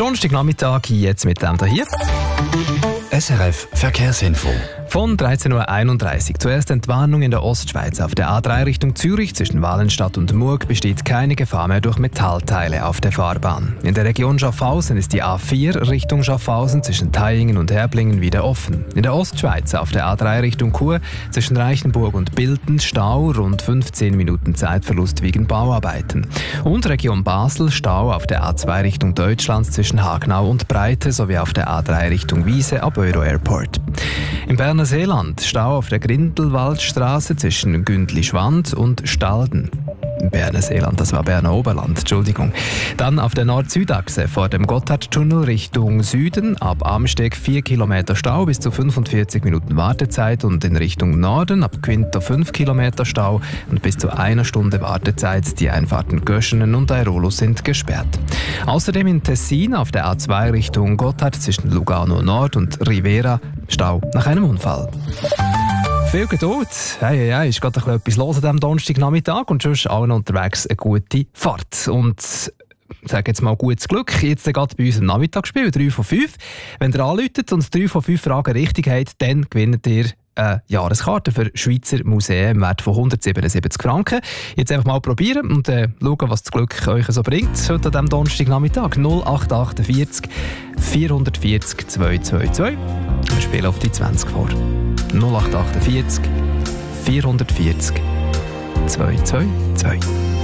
Donnerstagnachmittag jetzt mit dem hier. SRF Verkehrsinfo. Von 13.31 Uhr. Zuerst Entwarnung in der Ostschweiz. Auf der A3 Richtung Zürich zwischen Wallenstadt und Murg besteht keine Gefahr mehr durch Metallteile auf der Fahrbahn. In der Region Schaffhausen ist die A4 Richtung Schaffhausen zwischen Theiingen und Herblingen wieder offen. In der Ostschweiz auf der A3 Richtung Chur zwischen Reichenburg und Bilten Stau, rund 15 Minuten Zeitverlust wegen Bauarbeiten. Und Region Basel Stau auf der A2 Richtung Deutschland zwischen Hagnau und Breite sowie auf der A3 Richtung Wiese ab Euro Airport. Im Berner Seeland Stau auf der Grindelwaldstraße zwischen Gündli-Schwand und Stalden. Im Berner Seeland, das war Berner Oberland, Entschuldigung. Dann auf der Nord-Süd-Achse vor dem Gotthardtunnel Richtung Süden ab Amsteg 4 Kilometer Stau bis zu 45 Minuten Wartezeit und in Richtung Norden ab Quinto 5 Kilometer Stau und bis zu 1 Stunde Wartezeit. Die Einfahrten Göschenen und Airolo sind gesperrt. Außerdem in Tessin auf der A2 Richtung Gotthard zwischen Lugano Nord und Rivera Stau nach einem Unfall. Viel Geduld. Hey, ist gerade etwas los an diesem Donnerstagnachmittag und sonst allen unterwegs eine gute Fahrt. Und sage jetzt mal gutes Glück. Jetzt geht bei uns im Nachmittagsspiel 3 von 5. Wenn ihr anruft und 3 von 5 Fragen richtig habt, dann gewinnt ihr eine Jahreskarte für Schweizer Museen im Wert von 177 Franken. Jetzt einfach mal probieren und schauen, was das Glück euch so bringt. Heute an diesem Donnerstagnachmittag 0848 440 222. Wir spielen auf die 20 vor. 0848 440 222.